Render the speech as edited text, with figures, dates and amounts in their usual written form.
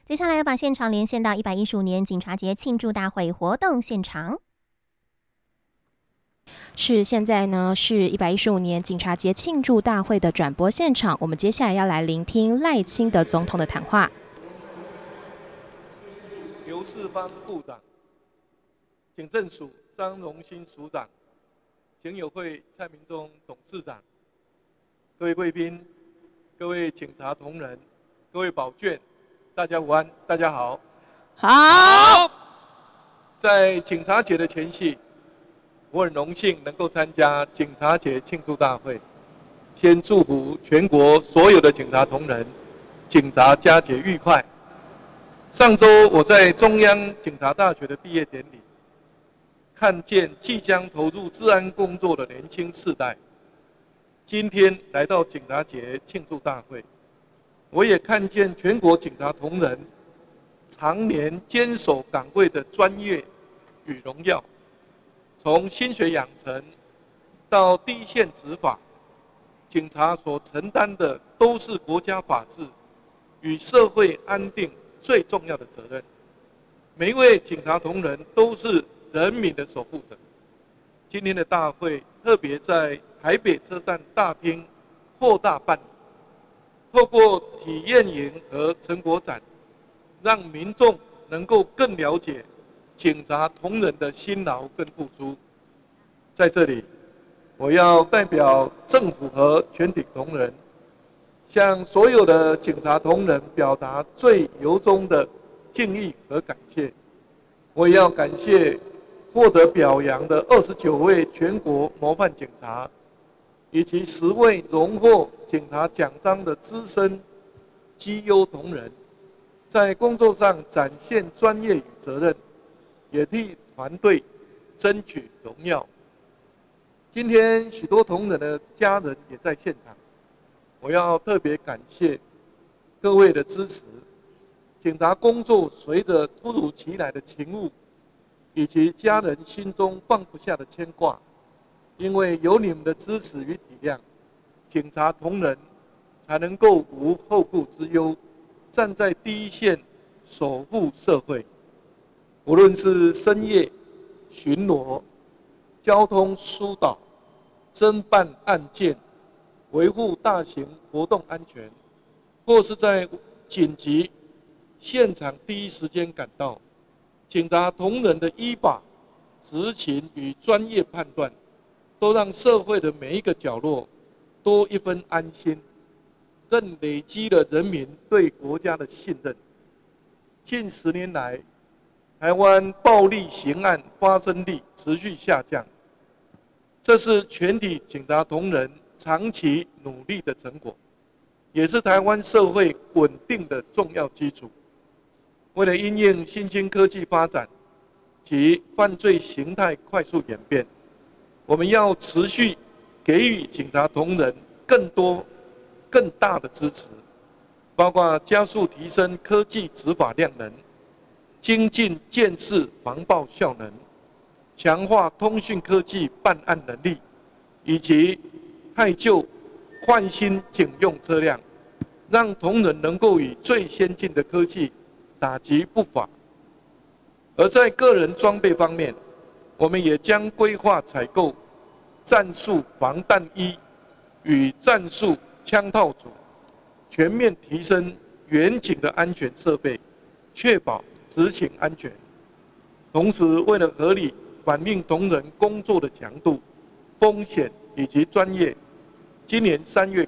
接下来要把现场连线到115年警察节庆祝大会活动现场。 现在呢是115年警察节庆祝大会的转播现场，我们接下来要来聆听赖清德总统的谈话。 刘世芳部长、警政署张荣兴署长、警友会蔡明忠董事长、各位贵宾、各位警察同仁、各位保眷，大家午安，大家好。 好。 在警察节的前夕，我很荣幸能够参加警察节庆祝大会，先祝福全国所有的警察同仁，警察佳节愉快。上周我在中央警察大学的毕业典礼，看见即将投入治安工作的年轻世代。今天来到警察节庆祝大会，我也看见全国警察同仁常年坚守岗位的专业与荣耀，从心血养成到第一线执法，警察所承担的都是国家法治与社会安定最重要的责任。每一位警察同仁都是人民的守护者。今天的大会特别在台北车站大厅扩大办理，透过体验营和成果展，让民众能够更了解警察同仁的辛劳跟付出。在这里，我要代表政府和全体同仁，向所有的警察同仁表达最由衷的敬意和感谢。我也要感谢获得表扬的29位全国模范警察，以及10位荣获警察奖章的资深绩优同仁，在工作上展现专业与责任，也替团队争取荣耀。今天许多同仁的家人也在现场，我要特别感谢各位的支持。警察工作随着突如其来的勤务，以及家人心中放不下的牵挂，因为有你们的支持与体谅，警察同仁才能够无后顾之忧，站在第一线守护社会。无论是深夜巡逻、交通疏导、侦办案件、维护大型活动安全，或是在紧急现场第一时间赶到，警察同仁的依法执勤与专业判断，都让社会的每一个角落多一分安心，更累积了人民对国家的信任。近10年来，台湾暴力刑案发生率持续下降，这是全体警察同仁长期努力的成果，也是台湾社会稳定的重要基础。为了因应新兴科技发展及犯罪形态快速演变，我们要持续给予警察同仁更多、更大的支持，包括加速提升科技执法量能，精进监视防暴效能，强化通讯科技办案能力，以及汰旧换新警用车辆，让同仁能够以最先进的科技打击不法。而在个人装备方面，我们也将规划采购战术防弹衣与战术枪套组，全面提升远警的安全设备，确保执勤安全。同时，为了合理反映同仁工作的强度、风险以及专业，今年3月